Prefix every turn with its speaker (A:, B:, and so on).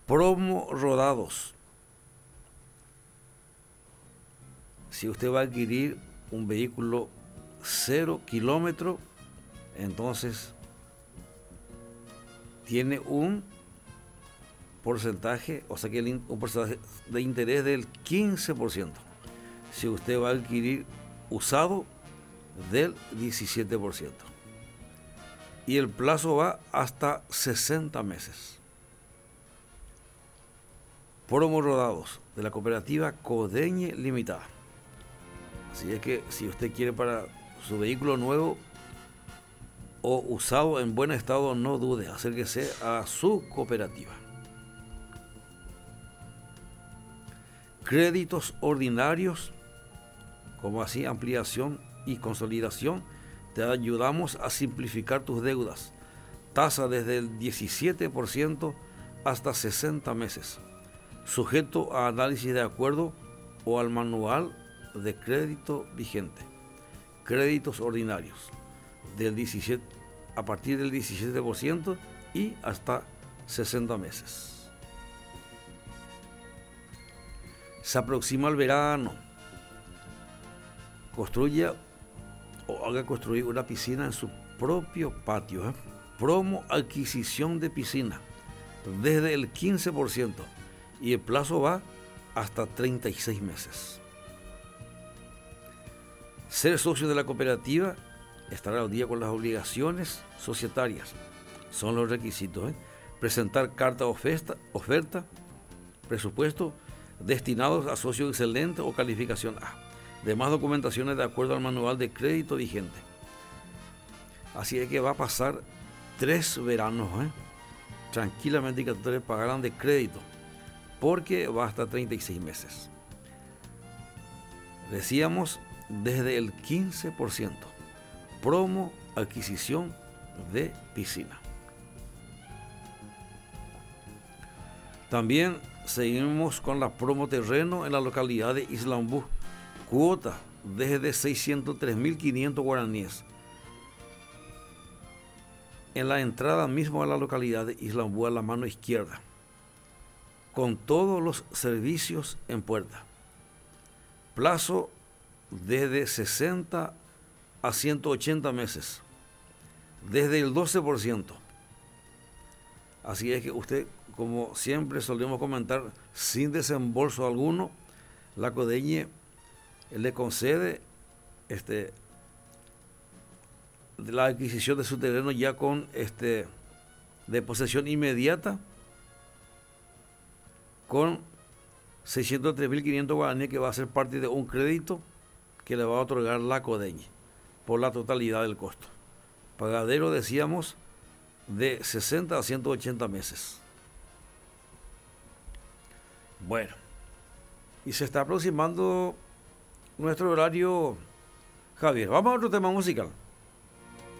A: Promo rodados. Si usted va a adquirir un vehículo 0 kilómetro, entonces tiene un porcentaje, o sea que un porcentaje de interés del 15%. Si usted va a adquirir usado, del 17%. Y el plazo va hasta 60 meses. Promos rodados de la cooperativa Codeñe Limitada. Así es que si usted quiere para su vehículo nuevo o usado en buen estado, no dude, acérquese a su cooperativa. Créditos ordinarios, como así ampliación y consolidación, te ayudamos a simplificar tus deudas. Tasa desde el 17% hasta 60 meses. Sujeto a análisis de acuerdo o al manual de crédito vigente. Créditos ordinarios a partir del 17% y hasta 60 meses. Se aproxima el verano. Construya o haga construir una piscina en su propio patio. Promo adquisición de piscina desde el 15% y el plazo va hasta 36 meses. Ser socio de la cooperativa, estar al día con las obligaciones societarias, son los requisitos. Presentar carta oferta, presupuesto destinados a socio excelente o calificación A. Demás documentaciones de acuerdo al manual de crédito vigente. Así es que va a pasar 3 veranos, tranquilamente, que ustedes pagarán de crédito, porque va hasta 36 meses. Decíamos, desde el 15%. Promo adquisición de piscina. También seguimos con la promo terreno en la localidad de Islambú. Cuota desde 603.500 guaraníes. En la entrada mismo a la localidad de Islambú, a la mano izquierda. Con todos los servicios en puerta. Plazo desde 60 a 180 meses. Desde el 12%. Así es que usted, como siempre solemos comentar, sin desembolso alguno, la Codeñe le concede la adquisición de su terreno ya con de posesión inmediata, con 603.500 guaraníes, que va a ser parte de un crédito que le va a otorgar la Codeñe por la totalidad del costo. Pagadero, decíamos, de 60 a 180 meses. Bueno, y se está aproximando nuestro horario, Javier. Vamos a otro tema musical.